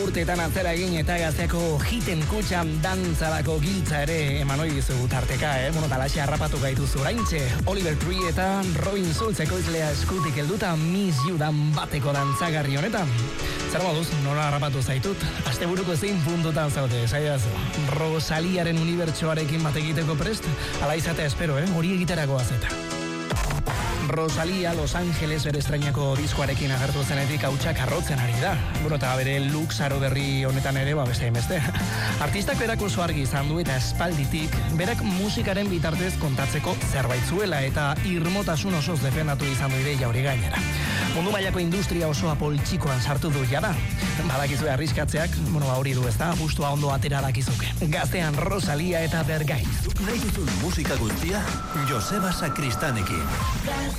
urteetan atzera egin eta gazteako hiten kutxan dantzarako giltza ere eman hori dizu tarteka, Bueno, talaxe harrapatu gaituzu oraintxe. Oliver Tree eta Robin Schulz ekoizlea eskutik helduta Miss You dan bateko dantzagarri honetan. Zer moduz, nola harrapatu zaitut? Asteburuko zein puntutan zaude, saiazu. Rosaliaren unibertsoarekin bat egiteko prest? Ala izatea espero, hori egiterako azeta. Rosalia Los Angeles bere estreinako diskoarekin agertu zenetik hautsak arrotzen ari da. Eta bere Luxaro berri honetan ere, beste. Artistak berak oso argi izan du eta espalditik berak musikaren bitartez kontatzeko zerbait zuela eta irmotasun osoz defendatu izan du ideia hori gainera. Mundu mailako industria osoa poltsikoan sartu du jada. Badakizue arriskatzeak, hori du ezta, justua ondo atera dakizuke. Gaztean Rosalia eta Bergaiz. Nahi duzun musika guztia, Joseba Sakristanekin.